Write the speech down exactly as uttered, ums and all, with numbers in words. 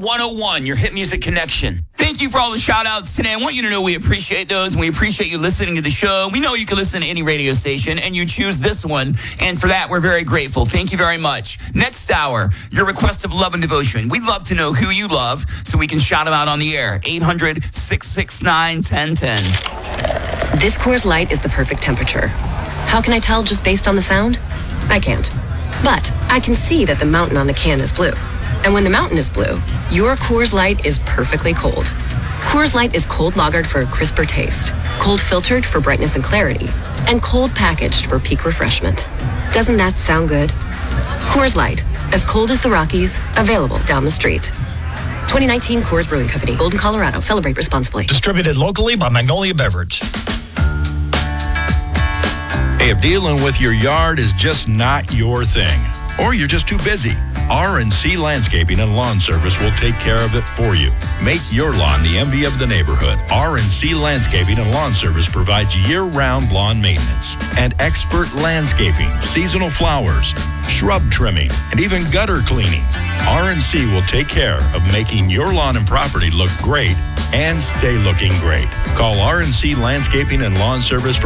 one oh one, your hit music connection. Thank you for all the shout-outs today. I want you to know we appreciate those, and we appreciate you listening to the show. We know you can listen to any radio station, and you choose this one, and for that, we're very grateful. Thank you very much. Next hour, your request of love and devotion. We'd love to know who you love, so we can shout them out on the air. eight hundred, six six nine, one oh one oh. This Coors Light is the perfect temperature. How can I tell just based on the sound? I can't. But I can see that the mountain on the can is blue. And when the mountain is blue, your Coors Light is perfectly cold. Coors Light is cold lagered for a crisper taste, cold filtered for brightness and clarity, and cold packaged for peak refreshment. Doesn't that sound good? Coors Light, as cold as the Rockies, available down the street. twenty nineteen Coors Brewing Company, Golden, Colorado. Celebrate responsibly. Distributed locally by Magnolia Beverage. Hey, if dealing with your yard is just not your thing, or you're just too busy, R and C Landscaping and Lawn Service will take care of it for you. Make your lawn the envy of the neighborhood. R and C Landscaping and Lawn Service provides year-round lawn maintenance and expert landscaping, seasonal flowers, shrub trimming, and even gutter cleaning. R and C will take care of making your lawn and property look great and stay looking great. Call R and C Landscaping and Lawn Service for